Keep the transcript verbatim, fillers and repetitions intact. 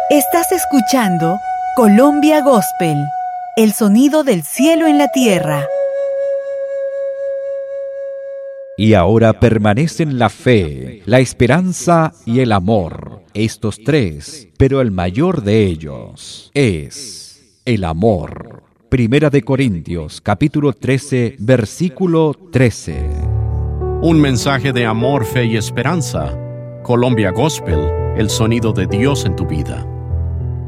Estás escuchando Colombia Gospel, el sonido del cielo en la tierra. Y ahora permanecen la fe, la esperanza y el amor, estos tres, pero el mayor de ellos es el amor. Primera de Corintios, capítulo trece, versículo trece. Un mensaje de amor, fe y esperanza. Colombia Gospel, el sonido de Dios en tu vida.